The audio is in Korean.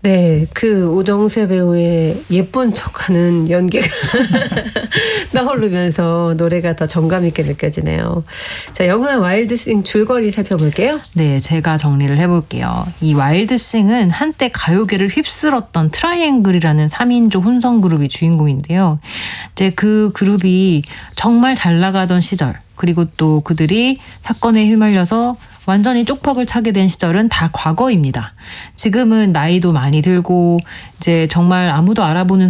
네, 그 오정세 배우의 예쁜 척하는 연기가 떠오르면서 노래가 더 정감 있게 느껴지네요. 자, 영화 와일드싱 줄거리 살펴볼게요. 네, 제가 정리를 해볼게요. 이 와일드싱은 한때 가요계를 휩쓸었던 트라이앵글이라는 3인조 혼성 그룹이 주인공인데요. 이제 그 그룹이 정말 잘 나가던 시절, 그리고 또 그들이 사건에 휘말려서 완전히 쪽박을 차게 된 시절은 다 과거입니다. 지금은 나이도 많이 들고 이제 정말 아무도 알아보는